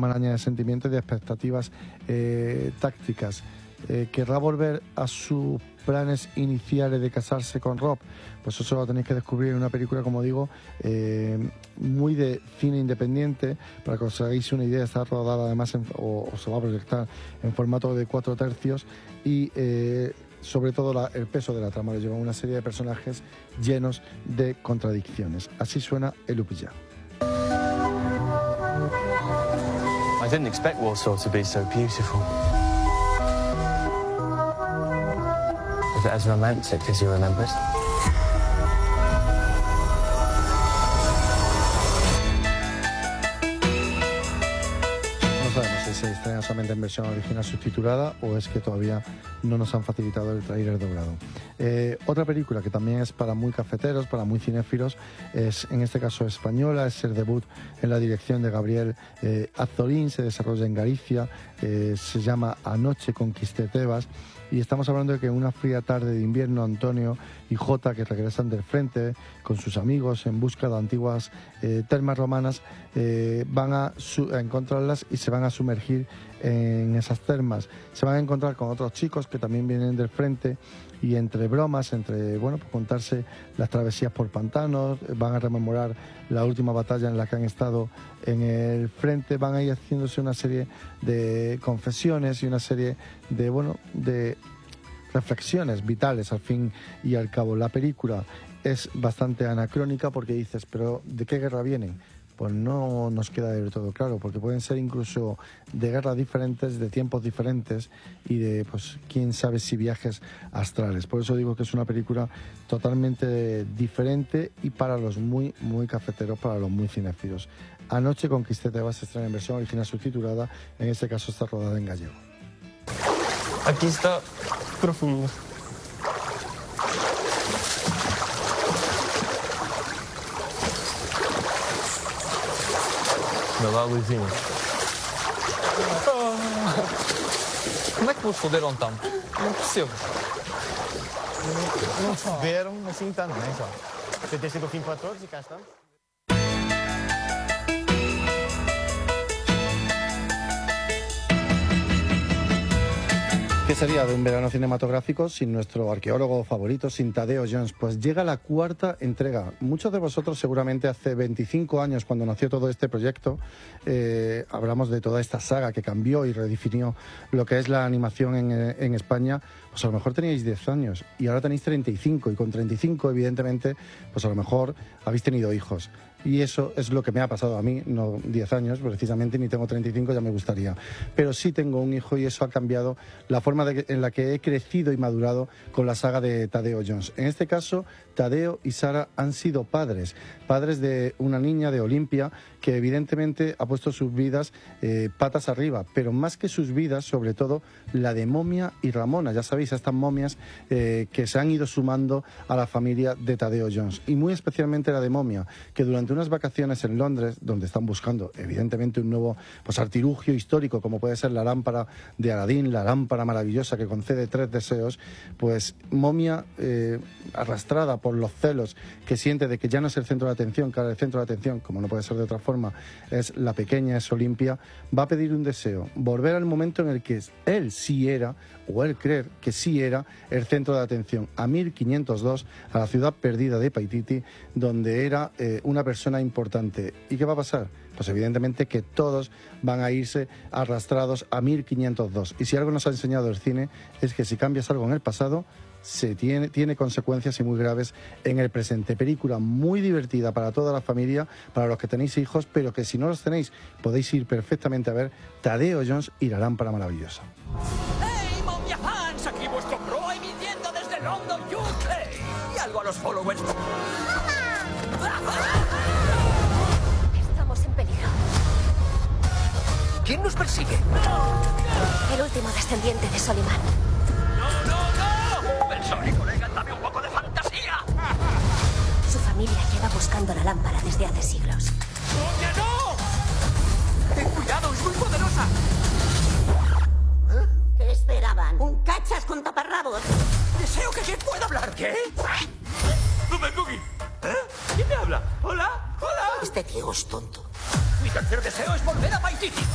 maraña de sentimientos y de expectativas tácticas. ¿Querrá volver a sus planes iniciales de casarse con Rob? Pues eso lo tenéis que descubrir en una película, como digo, muy de cine independiente. Para que os hagáis una idea, está rodada además o se va a proyectar en formato de 4/3 y sobre todo el peso de la trama lo lleva a una serie de personajes llenos de contradicciones. Así suena El Upillán. I didn't expect Warsaw to be so beautiful. Is it as romantic as you remembered? No sabemos si se estrena solamente en versión original subtitulada o es que todavía no nos han facilitado el tráiler doblado. Otra película que también es para muy cafeteros, para muy cinéfilos, es en este caso española, es el debut en la dirección de Gabriel Azorín, se desarrolla en Galicia, se llama Anoche conquisté Tebas. Y estamos hablando de que una fría tarde de invierno, Antonio y Jota, que regresan del frente con sus amigos en busca de antiguas termas romanas, van a encontrarlas y se van a sumergir en esas termas. Se van a encontrar con otros chicos que también vienen del frente y entre bromas, pues contarse las travesías por pantanos, van a rememorar la última batalla en la que han estado en el frente, van a ir haciéndose una serie de confesiones y una serie de reflexiones vitales al fin y al cabo. La película es bastante anacrónica porque dices, pero ¿de qué guerra vienen? Pues no nos queda del todo claro, porque pueden ser incluso de guerras diferentes, de tiempos diferentes y de, pues, quién sabe si viajes astrales. Por eso digo que es una película totalmente diferente y para los muy, muy cafeteros, para los muy cinéfilos. Anoche conquisté Tebas se estrena en versión original subtitulada, en este caso está rodada en gallego. Aquí está profundo. No va, Luizinho. Como é que vos foderam tanto? Não percebo. Não foderam assim tanto, não é só? Podia ter sido o fim para todos e cá estamos. ¿Qué sería de un verano cinematográfico sin nuestro arqueólogo favorito, sin Tadeo Jones? Pues llega la cuarta entrega. Muchos de vosotros seguramente hace 25 años, cuando nació todo este proyecto, hablamos de toda esta saga que cambió y redefinió lo que es la animación en España. Pues a lo mejor teníais 10 años y ahora tenéis 35 y con 35 evidentemente pues a lo mejor habéis tenido hijos. Y eso es lo que me ha pasado a mí, no 10 años precisamente, ni tengo 35, ya me gustaría. Pero sí tengo un hijo y eso ha cambiado la forma en la que he crecido y madurado con la saga de Tadeo Jones. En este caso, Tadeo y Sara han sido padres de una niña, de Olimpia, que evidentemente ha puesto sus vidas patas arriba, pero más que sus vidas, sobre todo la de Momia y Ramona. Ya sabéis, estas momias que se han ido sumando a la familia de Tadeo Jones. Y muy especialmente la de Momia, que durante unas vacaciones en Londres, donde están buscando evidentemente un nuevo artilugio histórico, como puede ser la lámpara de Aladín, la lámpara maravillosa que concede 3 deseos, pues Momia, arrastrada por los celos que siente de que ya no es el centro de atención, que ahora el centro de atención, como no puede ser de otra forma, es la pequeña, es Olimpia, va a pedir un deseo, volver al momento en el que él sí era, o él creer que sí era, el centro de atención, a 1502, a la ciudad perdida de Paititi, donde era una persona importante. ¿Y qué va a pasar? Pues evidentemente que todos van a irse arrastrados a 1502. Y si algo nos ha enseñado el cine es que si cambias algo en el pasado, tiene consecuencias y muy graves en el presente. Película muy divertida para toda la familia, para los que tenéis hijos, pero que si no los tenéis podéis ir perfectamente a ver Tadeo Jones y la lámpara maravillosa. ¡Hey, Momia fans! Aquí vuestro pro emitiendo desde London, UK. Y algo a los followers. Estamos en peligro. ¿Quién nos persigue? El último descendiente de Solimán. ¡No, no, no! Pensore, colega, dame un poco de fantasía. Su familia lleva buscando la lámpara desde hace siglos. ¡Momia, no! ¡Ten cuidado, es muy poderosa! ¿Qué esperaban? ¿Un cachas con taparrabos? Deseo que quien pueda hablar. ¿Qué? ¡Super Cookie! ¿Quién me habla? ¿Hola? ¿Hola? Este tío es tonto. Mi tercer deseo es volver a Paititi.